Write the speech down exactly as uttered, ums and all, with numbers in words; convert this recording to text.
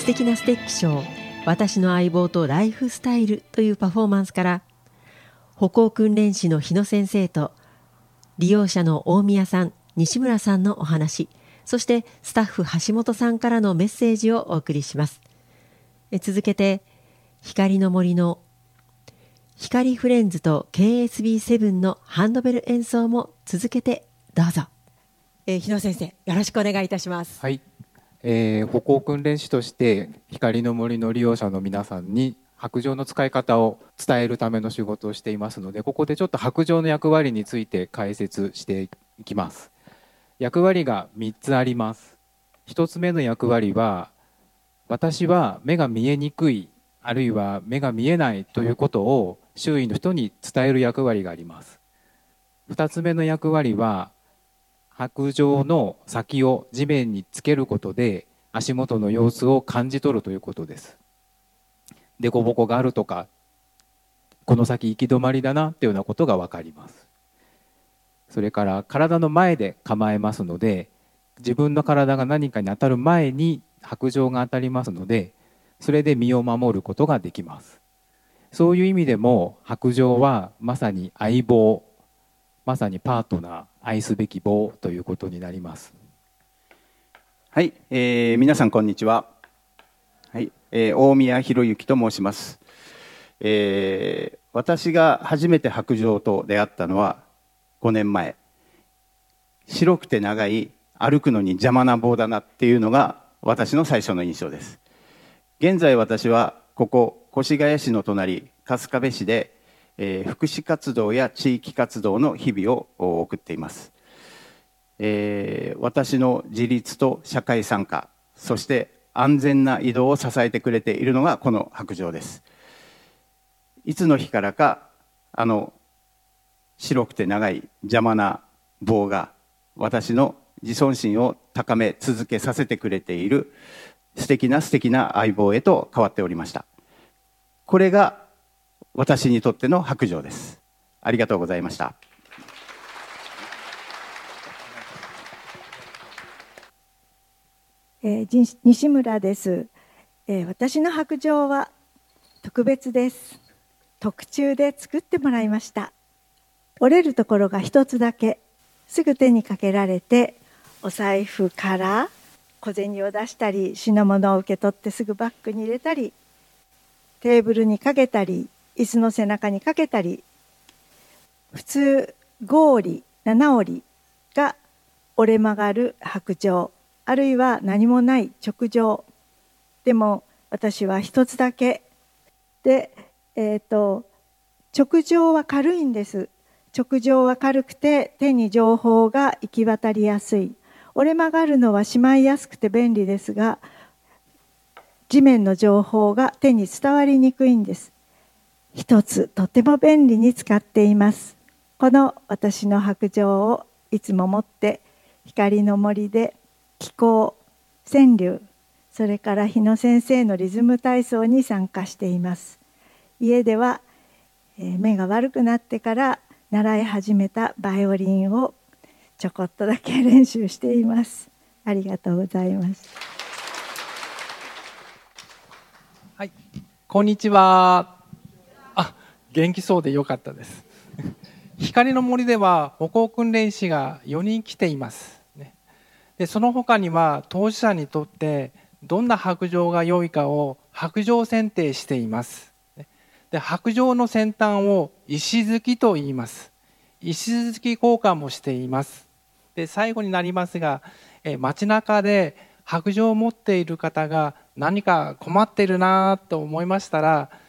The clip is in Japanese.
敵なステッキショー、私の相棒とライフスタイルというパフォーマンスから、歩行訓練士の日野先生と利用者の大宮さん、西村さんのお話、そしてスタッフ橋本さんからのメッセージをお送りします。え続けて光の森の光フレンズと ケーエスビーセブン のハンドベル演奏も続けてどうぞ。えー、日野先生、よろしくお願いいたします。 はい、えー、歩行訓練士として光の森の利用者の皆さんに白杖の使い方を伝えるための仕事をしていますので、ここでちょっと白杖の役割について解説していきます。役割がみっつあります。ひとつめの役割は、私は目が見えにくい、あるいは目が見えないということを周囲の人に伝える役割があります。ふたつめの役割は、白杖の先を地面につけることで足元の様子を感じ取るということです。凸凹があるとか、この先行き止まりだなというようなことが分かります。それから体の前で構えますので、自分の体が何かに当たる前に白杖が当たりますので、それで身を守ることができます。そういう意味でも白杖はまさに相棒、まさにパートナー、愛すべき棒ということになります。 はい、えー、皆さんこんにちは。はい、えー、大宮博之と申します。えー、私が初めて白杖と出会ったのはごねんまえ。白くて長い、歩くのに邪魔な棒だなっていうのが私の最初の印象です。現在私はここ越谷市の隣春日部市で、えー、福祉活動や地域活動の日々を送っています。えー、私の自立と社会参加、そして安全な移動を支えてくれているのがこの白杖です。いつの日からかあの白くて長い邪魔な棒が私の自尊心を高め続けさせてくれている素敵な素敵な相棒へと変わっておりました。これが私にとっての白杖です。ありがとうございました。 えー、西村です、えー、私の白杖は特別です。特注で作ってもらいました。折れるところが一つだけ、すぐ手にかけられて、お財布から小銭を出したり、品物を受け取ってすぐバッグに入れたり、テーブルにかけたり、椅子の背中にかけたり、普通ご折りなな折りが折れ曲がる白杖、あるいは何もない直杖でも、私は一つだけで、えーと、直杖は軽いんです。直杖は軽くて手に情報が行き渡りやすい。折れ曲がるのはしまいやすくて便利ですが、地面の情報が手に伝わりにくいんです。一つとても便利に使っています。この私の白杖をいつも持って光の森で気功、川柳、それから日野先生のリズム体操に参加しています。家では目が悪くなってから習い始めたバイオリンをちょこっとだけ練習しています。ありがとうございます。 はい、こんにちは。あ、元気そうでよかったです。光の森では歩行訓練士がよにん来ています。で、その他には当事者にとってどんな白杖が良いかを白杖選定しています。で、白杖の先端を石突きと言います。石突き交換もしています。で、最後になりますが、え街中で白杖を持っている方が何か困っているなと思いましたら、